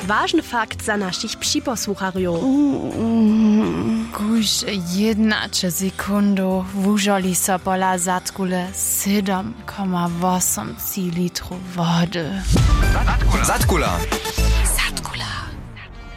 ważny fakt za naszych przyposłuchariów. Kuž 1 sekundu wužali so pola zatkule 7,8 litrów wody. Zatkula. Zatkula.